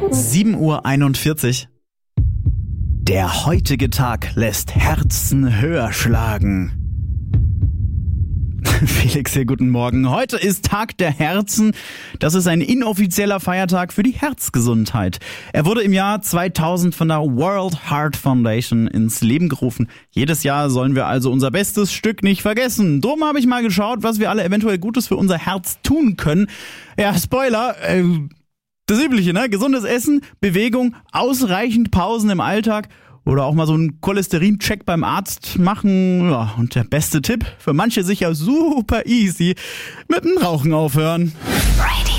7:41 Uhr. Der heutige Tag lässt Herzen höher schlagen. Felix, hier guten Morgen. Heute ist Tag der Herzen. Das ist ein inoffizieller Feiertag für die Herzgesundheit. Er wurde im Jahr 2000 von der World Heart Foundation ins Leben gerufen. Jedes Jahr sollen wir also unser bestes Stück nicht vergessen. Drum habe ich mal geschaut, was wir alle eventuell Gutes für unser Herz tun können. Ja, Spoiler, das Übliche, ne? Gesundes Essen, Bewegung, ausreichend Pausen im Alltag oder auch mal so einen Cholesterincheck beim Arzt machen. Ja, und der beste Tipp, für manche sicher super easy, mit dem Rauchen aufhören. Radio.